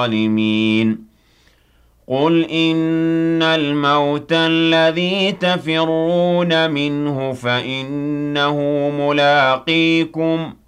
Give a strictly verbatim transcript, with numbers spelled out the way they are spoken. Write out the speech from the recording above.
الظالمين قل إن الموت الذي تفرون منه فإنه ملاقيكم